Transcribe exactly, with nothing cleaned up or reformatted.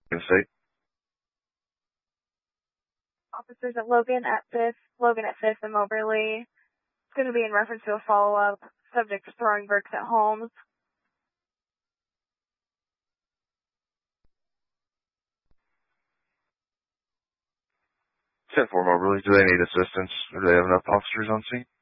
State. Officers at Logan at fifth, Logan at fifth and Moberly. It's going to be in reference to a follow-up. Subject is throwing bricks at homes. ten four Moberly, do they need assistance? Or do they have enough officers on scene?